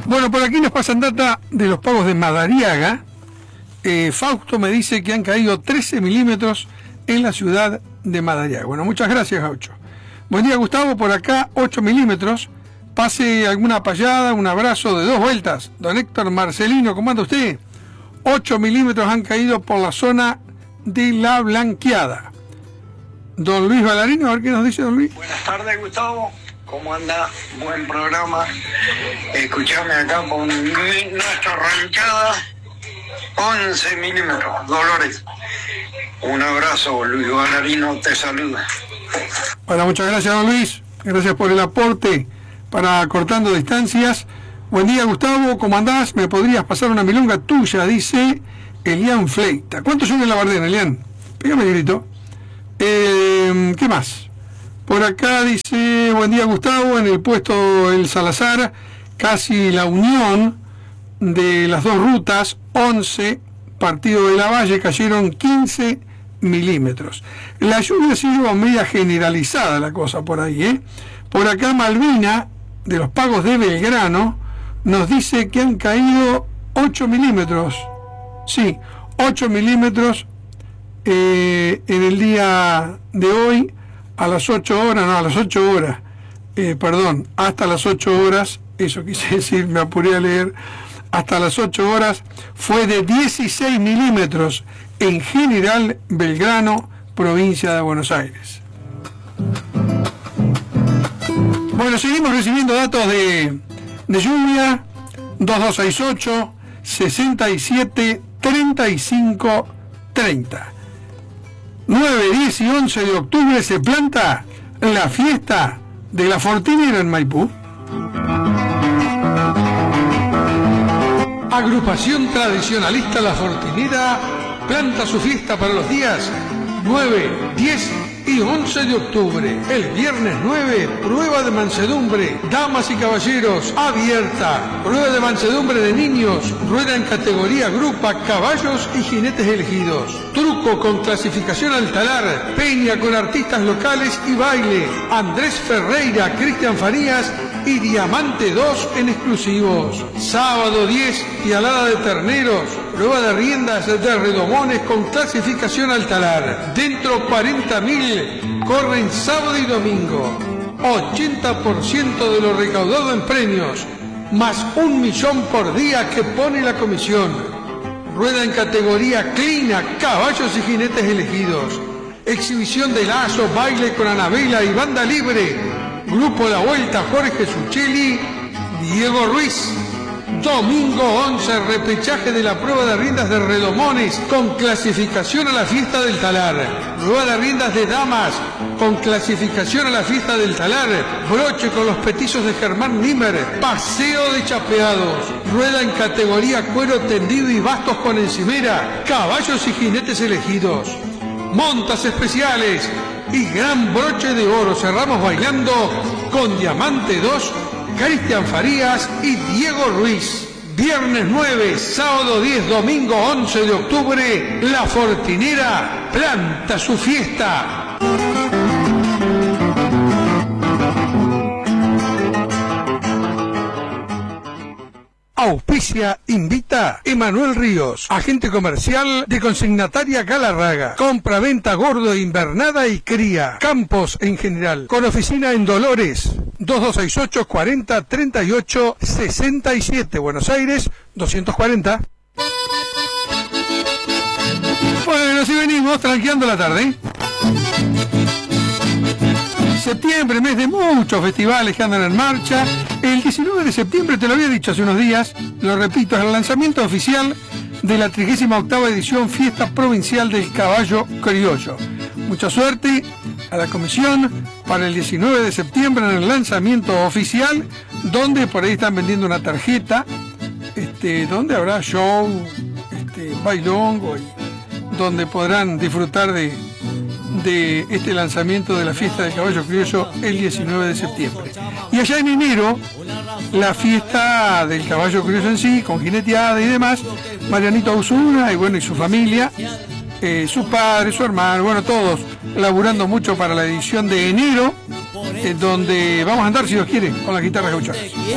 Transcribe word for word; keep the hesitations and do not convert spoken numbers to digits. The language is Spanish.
Bueno, por aquí nos pasan data de los pagos de Madariaga. Eh, Fausto me dice que han caído trece milímetros en la ciudad de Madariaga. Bueno, muchas gracias, Gaucho. Buen día, Gustavo, por acá ocho milímetros. Pase alguna payada, un abrazo de dos vueltas. Don Héctor Marcelino, ¿cómo anda usted? ocho milímetros han caído por la zona de La Blanqueada. Don Luis Balarino, a ver qué nos dice don Luis. Buenas tardes, Gustavo. ¿Cómo anda? Buen programa. Escuchame acá con nuestra ranchada. once milímetros, Dolores. Un abrazo, Luis Balarino, te saluda. Bueno, muchas gracias, don Luis. Gracias por el aporte para Cortando Distancias. Buen día, Gustavo, ¿cómo andás? ¿Me podrías pasar una milonga tuya? Dice Elian Fleita. ¿Cuánto suena en la Bardena, Elian? Pégame el grito. Eh, ¿Qué más? Por acá dice, buen día, Gustavo, en el puesto El Salazar, casi la unión de las dos rutas, once, partido de la Valle, cayeron quince milímetros. La lluvia ha sido media generalizada la cosa por ahí, ¿eh? Por acá Malvina, de los pagos de Belgrano, nos dice que han caído ocho milímetros. Sí, ocho milímetros eh, en el día de hoy, a las ocho horas, no, a las ocho horas, eh, perdón, hasta las ocho horas, eso quise decir, me apuré a leer, hasta las ocho horas fue de dieciséis milímetros en General Belgrano, provincia de Buenos Aires. Bueno, seguimos recibiendo datos de, de lluvia. Dos dos seis ocho, sesenta y siete, treinta y cinco, treinta. nueve, diez y once de octubre se planta la fiesta de la Fortinera en Maipú. Agrupación Tradicionalista La Fortinera planta su fiesta para los días nueve, diez y once de octubre. El viernes nueve, prueba de mansedumbre, damas y caballeros, abierta. Prueba de mansedumbre de niños, rueda en categoría grupa, caballos y jinetes elegidos. Truco con clasificación al talar, peña con artistas locales y baile. Andrés Ferreira, Cristian Farías y Diamante dos en exclusivos. Sábado diez, pialada de terneros, prueba de riendas de redomones con clasificación al talar. Dentro cuarenta mil, corren sábado y domingo. ochenta por ciento de lo recaudado en premios, más un millón por día que pone la comisión. Rueda en categoría clina, caballos y jinetes elegidos. Exhibición de lazo, baile con Anabela y banda libre. Grupo La Vuelta, Jorge Suchelli, Diego Ruiz. Domingo once, repechaje de la prueba de riendas de redomones con clasificación a la fiesta del talar. Prueba de riendas de damas con clasificación a la fiesta del talar. Broche con los petizos de Germán Nimmer. Paseo de chapeados. Rueda en categoría cuero tendido y bastos con encimera. Caballos y jinetes elegidos. Montas especiales y gran broche de oro. Cerramos bailando con Diamante dos, Cristian Farías y Diego Ruiz. Viernes nueve, sábado diez, domingo once de octubre, La Fortinera planta su fiesta. Auspicia, invita Emanuel Ríos, agente comercial de Consignataria Galarraga. Compra, venta, gordo, invernada y cría. Campos en general. Con oficina en Dolores. dos dos seis ocho, cuarenta, treinta y ocho, sesenta y siete. Buenos Aires, doscientos cuarenta. Bueno, así venimos, tranqueando la tarde, ¿eh? Septiembre, mes de muchos festivales que andan en marcha. El diecinueve de septiembre, te lo había dicho hace unos días, lo repito, es el lanzamiento oficial de la trigésima octava edición Fiesta Provincial del Caballo Criollo. Mucha suerte a la comisión para el diecinueve de septiembre en el lanzamiento oficial, donde por ahí están vendiendo una tarjeta, este, donde habrá show, este, bailongo, y donde podrán disfrutar de de este lanzamiento de la fiesta del caballo criollo el diecinueve de septiembre. Y allá en enero, la fiesta del caballo criollo en sí, con jineteada y demás, Marianito Ausuna y bueno, y su familia, eh, su padre, su hermano, bueno, todos laburando mucho para la edición de enero, eh, donde vamos a andar, si Dios quiere, con las guitarras gauchonas.